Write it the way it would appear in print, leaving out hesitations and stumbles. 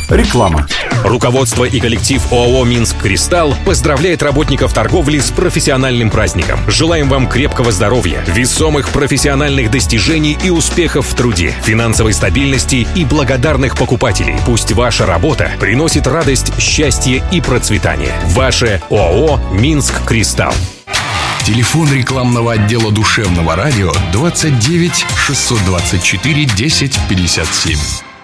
Реклама. Руководство и коллектив ОАО «Минск Кристалл» поздравляет работников торговли с профессиональным праздником. Желаем вам крепкого здоровья, весомых профессиональных достижений и успехов в труде, финансовой стабильности и благодарных покупателей. Пусть ваша работа приносит радость, счастье и процветание. Ваше ОАО «Минск Кристалл». Телефон рекламного отдела душевного радио 29 624 10 57.